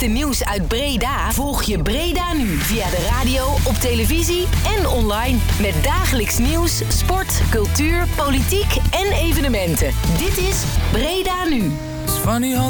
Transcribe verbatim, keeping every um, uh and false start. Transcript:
laatste nieuws uit Breda volg je Breda nu via de radio, op televisie en online. Met dagelijks nieuws, sport, cultuur, politiek en evenementen. Dit is Breda Nu. It's funny how